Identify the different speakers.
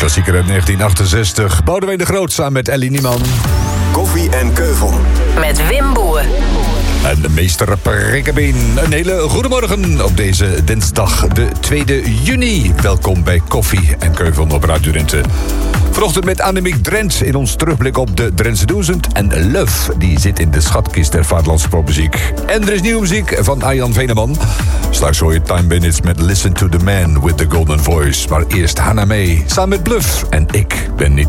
Speaker 1: klassieker uit 1968. Boudewijn de Groot samen met Ellie Niemann.
Speaker 2: Koffie en Keuvel.
Speaker 3: Met Wim Boer.
Speaker 1: En meester Prikkebeen. Een hele goede morgen op deze dinsdag, de 2e juni. Welkom bij Koffie en Keuvel op Radio Drenthe. Vanochtend met Annemiek Drent in ons terugblik op de Drentse 1000. En Love, die zit in de schatkist der vaderlandse popmuziek. En er is nieuwe muziek van Arjan Veneman. Straks hoor je Time Bandits met Listen to the Man with the Golden Voice. Maar eerst Hannah May samen met Bluff. En ik ben niet